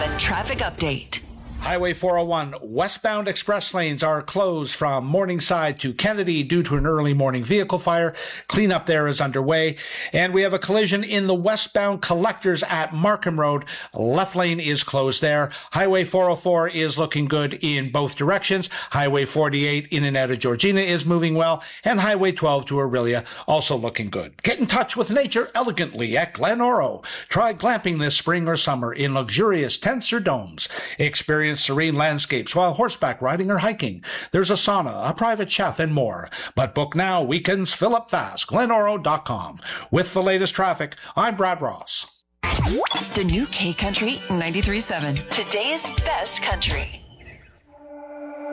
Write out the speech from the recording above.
93.7 traffic update. Highway 401 westbound express lanes are closed from Morningside to Kennedy due to an early morning vehicle fire. Cleanup there is underway. And we have a collision in the westbound collectors at Markham Road. Left lane is closed there. Highway 404 is looking good in both directions. Highway 48 in and out of Georgina is moving well. And Highway 12 to Aurelia also looking good. Get in touch with nature elegantly at Glen Oro. Try glamping this spring or summer in luxurious tents or domes. Experience serene landscapes while horseback riding or hiking. There's a sauna, a private chef, and more. But book now. Weekends fill up fast. GlenOro.com. With the latest traffic, I'm Brad Ross. The new K Country 93.7. Today's best country.